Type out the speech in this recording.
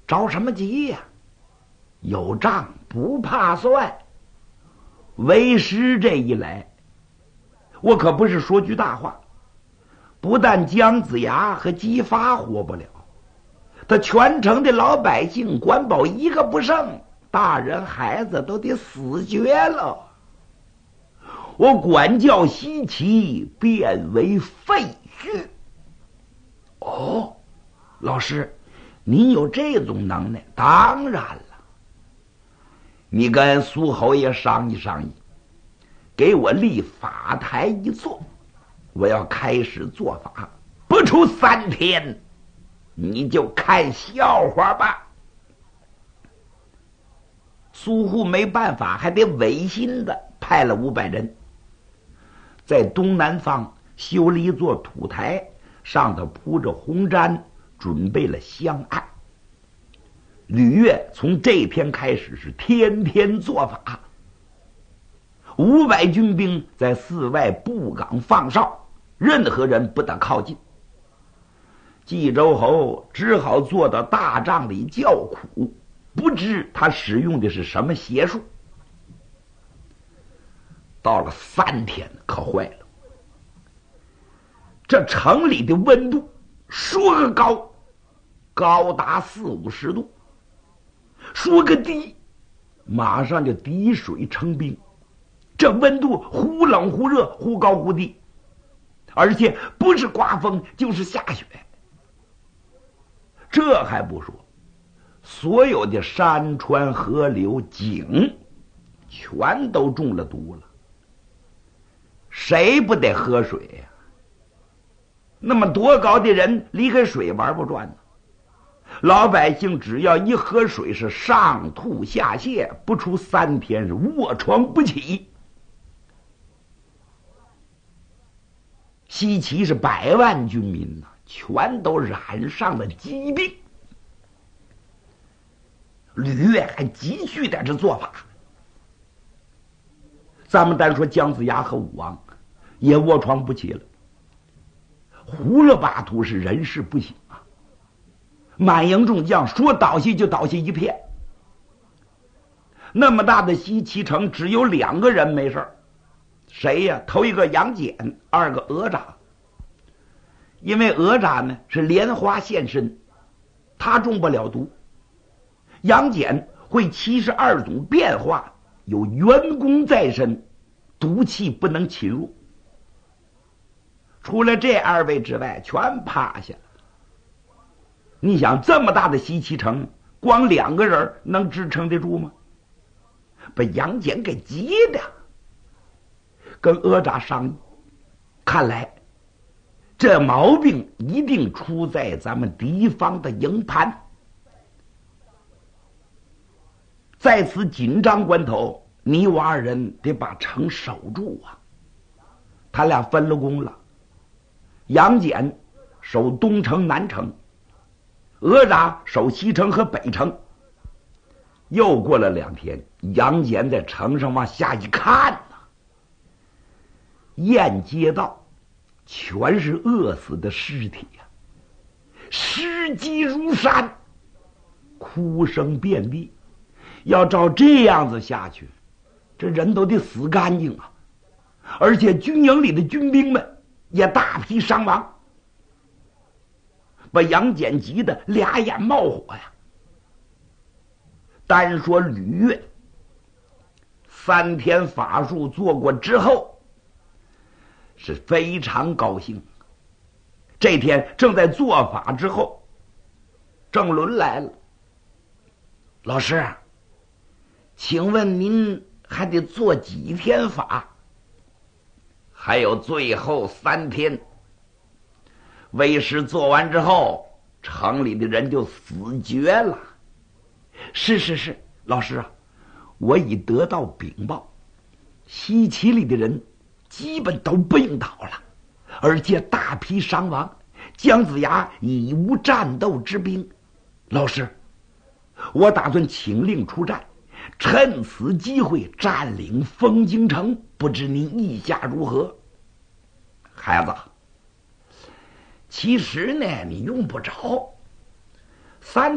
着什么急呀？有账不怕算。为师这一来，我可不是说句大话，不但姜子牙和姬发活不了，他全城的老百姓管保一个不剩，大人孩子都得死绝了。我管教西岐变为废墟。哦，老师，您有这种能耐？当然了，你跟苏侯爷商议商议，给我立法台一坐，我要开始做法，不出3天，你就看笑话吧。苏护没办法，还得违心的派了500人，在东南方修了一座土台，上头铺着红毡，准备了香案。吕岳从这天开始是天天做法，500军兵在寺外布岗放哨，任何人不得靠近。冀州侯只好坐到大帐里叫苦，不知他使用的是什么邪术。到了3天，可坏了，这城里的温度说个高，高达40-50度，说个低，马上就滴水成冰。这温度忽冷忽热，忽高忽低，而且不是刮风就是下雪。这还不说，所有的山川河流井全都中了毒了。谁不得喝水呀？那么多高的人离开水玩不转呢？老百姓只要一喝水是上吐下泻，不出3天是卧床不起。西岐是100万军民呐，全都染上了疾病。吕岳还急需在这做法。咱们单说姜子牙和武王也卧床不起了，胡了巴图是人事不行啊。满营众将说倒下就倒下一片。那么大的西岐城只有2个人没事，谁呀？头一个杨戬，二个哪吒。因为哪吒呢是莲花现身，他中不了毒。杨戬会72种变化，有元功在身，毒气不能侵入。除了这2位之外，全趴下了。你想这么大的西岐城，光2个人能支撑得住吗？把杨戬给急的，跟哪吒商议，看来这毛病一定出在咱们敌方的营盘。在此紧张关头，你我2人得把城守住啊。他俩分了工了，杨戬守东城南城，哪吒守西城和北城。又过了2天，杨戬在城上往下一看呐，沿街道全是饿死的尸体呀，尸积如山，哭声遍地。要照这样子下去，这人都得死干净啊！而且军营里的军兵们也大批伤亡，把杨戬急得俩眼冒火呀。单说吕岳3天法术做过之后，是非常高兴。这天正在做法之后，郑伦来了。老师，请问您还得做几天法？还有最后3天。为师做完之后，城里的人就死绝了。是，老师啊，我已得到禀报，西岐里的人基本都病倒了，而且大批伤亡，姜子牙已无战斗之兵。老师，我打算请令出战，趁此机会占领丰京城，不知您意下如何？孩子，其实呢，你用不着。